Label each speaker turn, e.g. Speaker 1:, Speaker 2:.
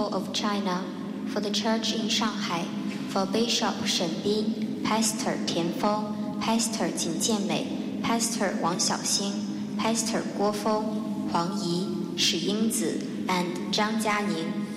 Speaker 1: people of China, for the church in Shanghai, for Bishop Shen Bin, Pastor Tian Feng, Pastor Jin Jianmei, Pastor Wang Xiaoxing, Pastor Guo Feng, Huang Yi, Shi Yingzi, and Zhang Jianing.